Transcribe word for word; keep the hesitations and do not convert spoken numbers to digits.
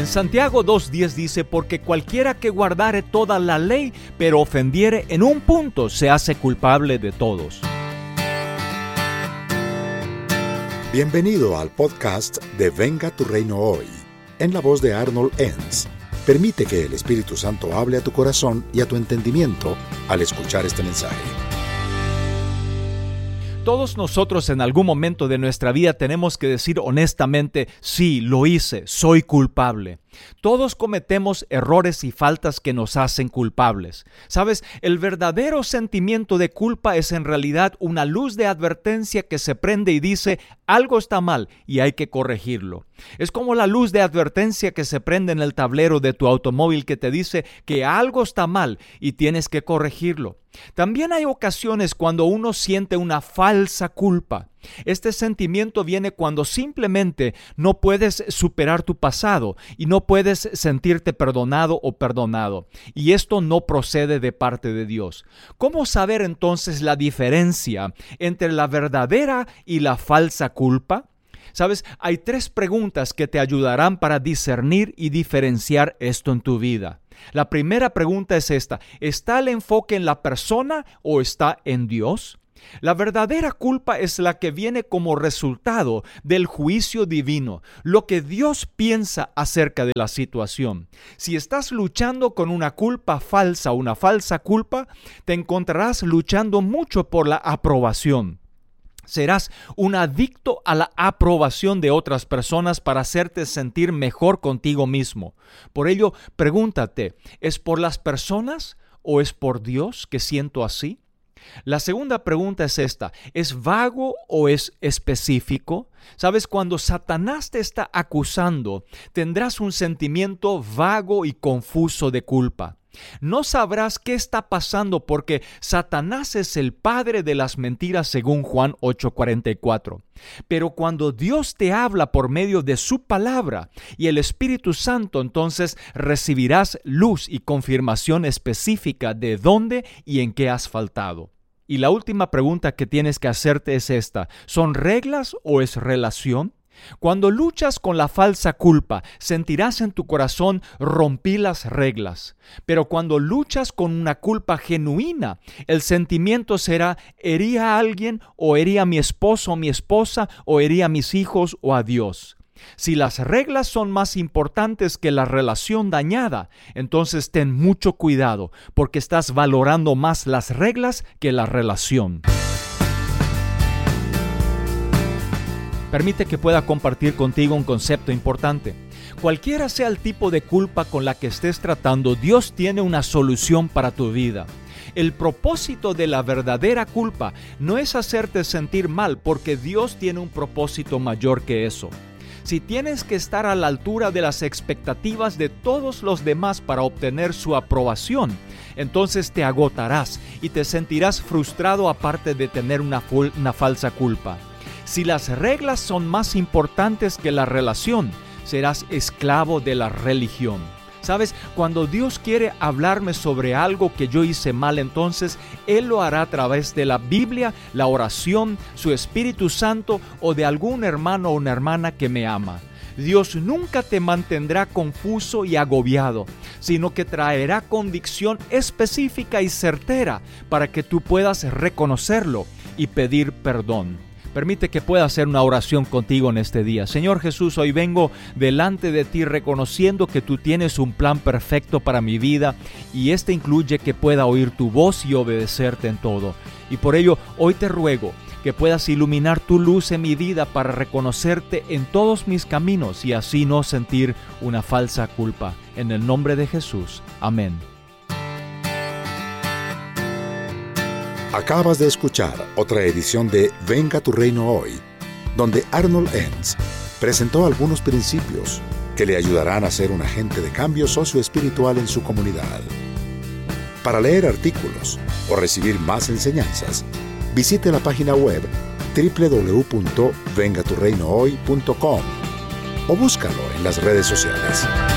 En Santiago dos diez dice, porque cualquiera que guardare toda la ley, pero ofendiere en un punto, se hace culpable de todos. Bienvenido al podcast de Venga tu Reino Hoy, en la voz de Arnold Enns. Permite que el Espíritu Santo hable a tu corazón y a tu entendimiento al escuchar este mensaje. Todos nosotros en algún momento de nuestra vida tenemos que decir honestamente, sí, lo hice, soy culpable. Todos cometemos errores y faltas que nos hacen culpables. ¿Sabes? El verdadero sentimiento de culpa es en realidad una luz de advertencia que se prende y dice, algo está mal y hay que corregirlo. Es como la luz de advertencia que se prende en el tablero de tu automóvil que te dice que algo está mal y tienes que corregirlo. También hay ocasiones cuando uno siente una falsa culpa. Este sentimiento viene cuando simplemente no puedes superar tu pasado y no puedes sentirte perdonado o perdonado. Y esto no procede de parte de Dios. ¿Cómo saber entonces la diferencia entre la verdadera y la falsa culpa? ¿Sabes? Hay tres preguntas que te ayudarán para discernir y diferenciar esto en tu vida. La primera pregunta es esta: ¿está el enfoque en la persona o está en Dios? La verdadera culpa es la que viene como resultado del juicio divino, lo que Dios piensa acerca de la situación. Si estás luchando con una culpa falsa, una falsa culpa, te encontrarás luchando mucho por la aprobación. Serás un adicto a la aprobación de otras personas para hacerte sentir mejor contigo mismo. Por ello, pregúntate, ¿es por las personas o es por Dios que siento así? La segunda pregunta es esta: ¿es vago o es específico? Sabes, cuando Satanás te está acusando, tendrás un sentimiento vago y confuso de culpa. No sabrás qué está pasando porque Satanás es el padre de las mentiras según Juan ocho cuarenta y cuatro. Pero cuando Dios te habla por medio de su palabra y el Espíritu Santo, entonces recibirás luz y confirmación específica de dónde y en qué has faltado. Y la última pregunta que tienes que hacerte es esta: ¿son reglas o es relación? Cuando luchas con la falsa culpa, sentirás en tu corazón rompí las reglas. Pero cuando luchas con una culpa genuina, el sentimiento será herí a alguien o herí a mi esposo o mi esposa o herí a mis hijos o a Dios. Si las reglas son más importantes que la relación dañada, entonces ten mucho cuidado porque estás valorando más las reglas que la relación. Permite que pueda compartir contigo un concepto importante. Cualquiera sea el tipo de culpa con la que estés tratando, Dios tiene una solución para tu vida. El propósito de la verdadera culpa no es hacerte sentir mal, porque Dios tiene un propósito mayor que eso. Si tienes que estar a la altura de las expectativas de todos los demás para obtener su aprobación, entonces te agotarás y te sentirás frustrado aparte de tener una, ful- una falsa culpa. Si las reglas son más importantes que la relación, serás esclavo de la religión. ¿Sabes? Cuando Dios quiere hablarme sobre algo que yo hice mal, entonces Él lo hará a través de la Biblia, la oración, su Espíritu Santo o de algún hermano o una hermana que me ama. Dios nunca te mantendrá confuso y agobiado, sino que traerá convicción específica y certera para que tú puedas reconocerlo y pedir perdón. Permite que pueda hacer una oración contigo en este día. Señor Jesús, hoy vengo delante de ti reconociendo que tú tienes un plan perfecto para mi vida y este incluye que pueda oír tu voz y obedecerte en todo. Y por ello, hoy te ruego que puedas iluminar tu luz en mi vida para reconocerte en todos mis caminos y así no sentir una falsa culpa. En el nombre de Jesús. Amén. Acabas de escuchar otra edición de Venga tu Reino Hoy, donde Arnold Enns presentó algunos principios que le ayudarán a ser un agente de cambio socioespiritual en su comunidad. Para leer artículos o recibir más enseñanzas, visite la página web doble u doble u doble u punto venga tu reino hoy punto com o búscalo en las redes sociales.